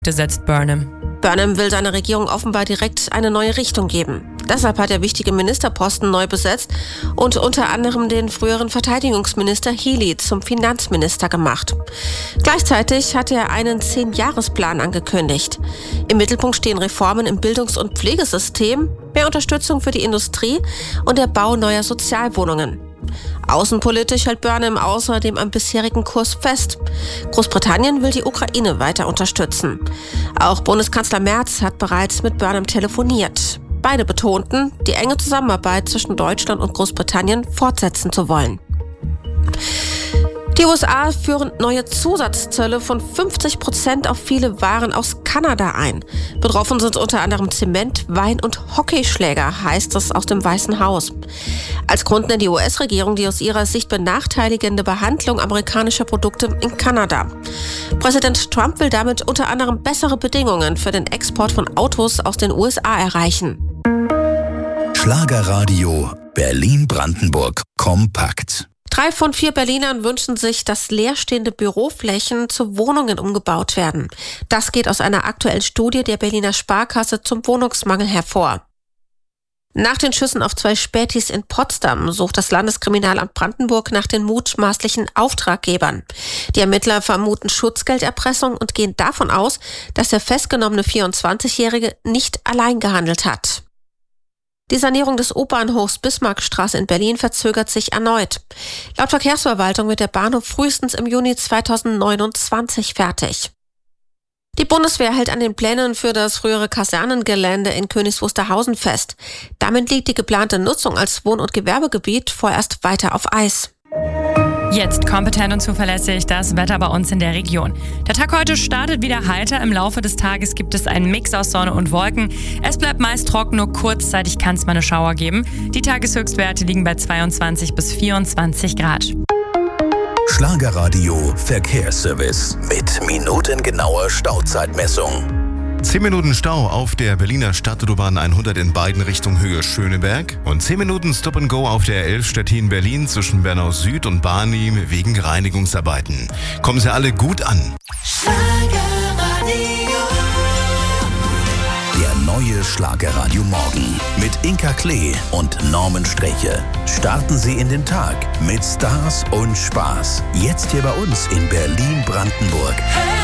setzt Burnham. Burnham will seiner Regierung offenbar direkt eine neue Richtung geben. Deshalb hat er wichtige Ministerposten neu besetzt und unter anderem den früheren Verteidigungsminister Healey zum Finanzminister gemacht. Gleichzeitig hat er einen 10-Jahres-Plan angekündigt. Im Mittelpunkt stehen Reformen im Bildungs- und Pflegesystem, mehr Unterstützung für die Industrie und der Bau neuer Sozialwohnungen. Außenpolitisch hält Burnham außerdem am bisherigen Kurs fest. Großbritannien will die Ukraine weiter unterstützen. Auch Bundeskanzler Merz hat bereits mit Burnham telefoniert. Beide betonten, die enge Zusammenarbeit zwischen Deutschland und Großbritannien fortsetzen zu wollen. Die USA führen neue Zusatzzölle von 50% auf viele Waren aus Kanada ein. Betroffen sind unter anderem Zement, Wein und Hockeyschläger, heißt es aus dem Weißen Haus. Als Grund nennt die US-Regierung die aus ihrer Sicht benachteiligende Behandlung amerikanischer Produkte in Kanada. Präsident Trump will damit unter anderem bessere Bedingungen für den Export von Autos aus den USA erreichen. Schlagerradio Berlin-Brandenburg kompakt. 3 von 4 Berlinern wünschen sich, dass leerstehende Büroflächen zu Wohnungen umgebaut werden. Das geht aus einer aktuellen Studie der Berliner Sparkasse zum Wohnungsmangel hervor. Nach den Schüssen auf 2 Spätis in Potsdam sucht das Landeskriminalamt Brandenburg nach den mutmaßlichen Auftraggebern. Die Ermittler vermuten Schutzgelderpressung und gehen davon aus, dass der festgenommene 24-Jährige nicht allein gehandelt hat. Die Sanierung des U-Bahnhofs Bismarckstraße in Berlin verzögert sich erneut. Laut Verkehrsverwaltung wird der Bahnhof frühestens im Juni 2029 fertig. Die Bundeswehr hält an den Plänen für das frühere Kasernengelände in Königs Wusterhausen fest. Damit liegt die geplante Nutzung als Wohn- und Gewerbegebiet vorerst weiter auf Eis. Jetzt kompetent und zuverlässig das Wetter bei uns in der Region. Der Tag heute startet wieder heiter. Im Laufe des Tages gibt es einen Mix aus Sonne und Wolken. Es bleibt meist trocken, nur kurzzeitig kann es mal eine Schauer geben. Die Tageshöchstwerte liegen bei 22 bis 24 Grad. Schlagerradio Verkehrsservice mit minutengenauer Stauzeitmessung. 10 Minuten Stau auf der Berliner Stadtautobahn 100 in beiden Richtungen Höhe Schöneberg und 10 Minuten Stop and Go auf der 11 Stettin-Berlin zwischen Bernau Süd und Barnim wegen Reinigungsarbeiten. Kommen Sie alle gut an. Der neue Schlagerradio Morgen mit Inka Klee und Norman Streche. Starten Sie in den Tag mit Stars und Spaß. Jetzt hier bei uns in Berlin-Brandenburg.